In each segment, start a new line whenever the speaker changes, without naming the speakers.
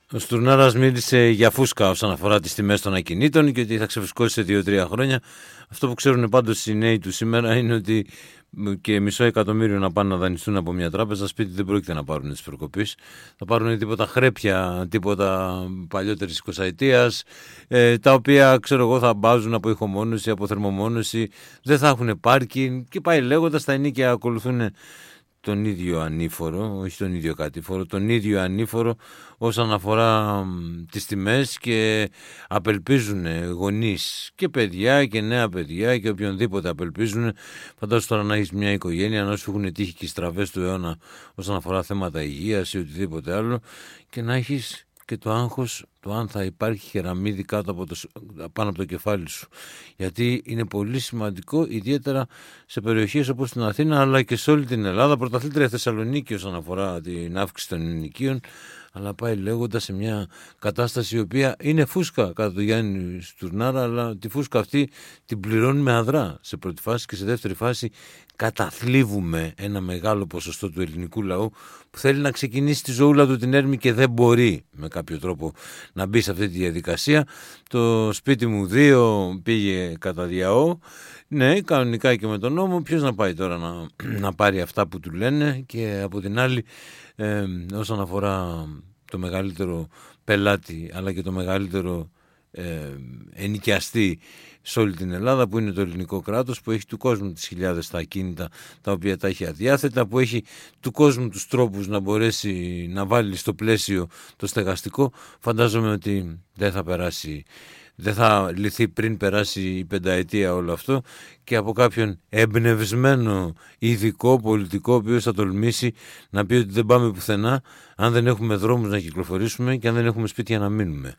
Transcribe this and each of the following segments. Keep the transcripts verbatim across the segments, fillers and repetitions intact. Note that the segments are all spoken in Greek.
Ο Στουρνάρας μίλησε για φούσκα όσον αφορά τις τιμές των ακινήτων και ότι θα ξεφουσκώσει σε δύο τρία χρόνια. Αυτό που ξέρουν πάντως οι νέοι του σήμερα είναι ότι και μισό εκατομμύριο να πάνε να δανειστούν από μια τράπεζα σπίτι δεν πρόκειται να πάρουν τις προκοπής. Θα πάρουν τίποτα χρέπια, τίποτα παλιότερης εικοσαετίας, ε, τα οποία ξέρω εγώ θα μπάζουν από ηχομόνωση, από θερμομόνωση, δεν θα έχουν πάρκινγκ και πάει λέγοντας, τα ενοίκια ακολουθούν τον ίδιο ανήφορο, όχι τον ίδιο κατήφορο, τον ίδιο ανήφορο όσον αφορά τις τιμές και απελπίζουν γονείς και παιδιά και νέα παιδιά και οποιονδήποτε απελπίζουν. Φαντάσου τώρα να έχεις μια οικογένεια, να σου έχουν τύχει και οι στραβές του αιώνα όσον αφορά θέματα υγείας ή οτιδήποτε άλλο και να έχεις και το άγχος το αν θα υπάρχει κεραμίδι κάτω από το, πάνω από το κεφάλι σου. Γιατί είναι πολύ σημαντικό, ιδιαίτερα σε περιοχές όπως την Αθήνα αλλά και σε όλη την Ελλάδα. Πρωταθλήτρια Θεσσαλονίκη όσον αφορά την αύξηση των ενοικίων, αλλά πάει λέγοντας σε μια κατάσταση η οποία είναι φούσκα κατά του Γιάννη Στουρνάρα, αλλά τη φούσκα αυτή την πληρώνουμε αδρά σε πρώτη φάση και σε δεύτερη φάση καταθλίβουμε ένα μεγάλο ποσοστό του ελληνικού λαού που θέλει να ξεκινήσει τη ζωούλα του την έρμη και δεν μπορεί με κάποιο τρόπο να μπει σε αυτή τη διαδικασία. Το σπίτι μου δύο πήγε κατά διαό, ναι, κανονικά και με τον νόμο. Ποιος να πάει τώρα να, να πάρει αυτά που του λένε? Και από την άλλη, ε, όσον αφορά το μεγαλύτερο πελάτη αλλά και το μεγαλύτερο ε, ενοικιαστή σε όλη την Ελλάδα, που είναι το ελληνικό κράτος, που έχει του κόσμου τις χιλιάδες τα ακίνητα τα οποία τα έχει αδιάθετα, που έχει του κόσμου τους τρόπους να μπορέσει να βάλει στο πλαίσιο το στεγαστικό, φαντάζομαι ότι δεν θα περάσει, δεν θα λυθεί πριν περάσει η πενταετία όλο αυτό και από κάποιον εμπνευσμένο ειδικό πολιτικό ο οποίος θα τολμήσει να πει ότι δεν πάμε πουθενά αν δεν έχουμε δρόμους να κυκλοφορήσουμε και αν δεν έχουμε σπίτια να μείνουμε.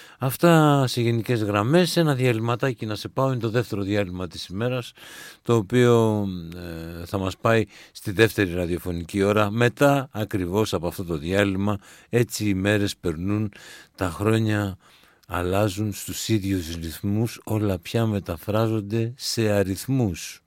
Αυτά σε γενικές γραμμές. Ένα διαλυματάκι να σε πάω, είναι το δεύτερο διάλειμμα της ημέρας, το οποίο ε, θα μας πάει στη δεύτερη ραδιοφωνική ώρα. Μετά ακριβώς από αυτό το διάλειμμα, έτσι οι μέρες περνούν, τα χρόνια αλλάζουν στους ίδιους ρυθμούς, όλα πια μεταφράζονται σε αριθμούς.